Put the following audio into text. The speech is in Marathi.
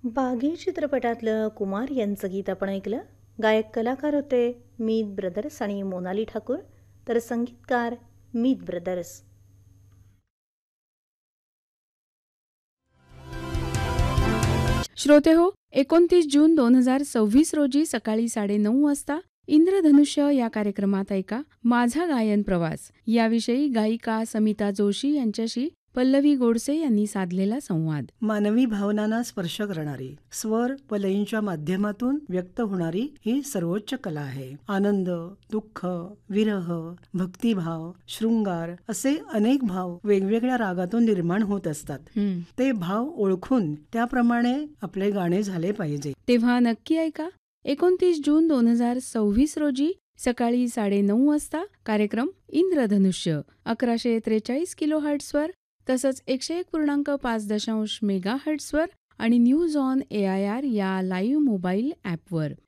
बाघी चित्रपटातलं कुमार यांचं गीत आपण ऐकलं. गायक कलाकार होते मीत ब्रदर्स आणि मोनाली ठाकूर, तर संगीतकार मीत ब्रदर्स. श्रोते हो, 29 जून 2026 रोजी सकाळी 9:30 वाजता इंद्रधनुष्य या कार्यक्रमात ऐका माझा गायन प्रवास याविषयी गायिका समिता जोशी यांच्याशी पल्लवी गोडसे यांनी साधलेला संवाद. मानवी भावनांना स्पर्श करणारी, स्वर व लयींच्या माध्यमातून व्यक्त होणारी ही सर्वोच्च कला आहे. आनंद, दुःख, विरह, भक्तिभाव, शृंगार असे अनेक भाव वेगवेगळ्या रागातून निर्माण होत असतात. ते भाव ओळखून त्याप्रमाणे आपले गाणे झाले पाहिजे. तेव्हा नक्की ऐका 29 जून 2026 रोजी सकाळी 9:30 वाजता कार्यक्रम इंद्रधनुष्य 1143 किलोहर्ट्झवर, तसंच 101.5 मेगाहर्ट्झवर आणि न्यूज ऑन AIR या लाईव्ह मोबाईल ॲपवर.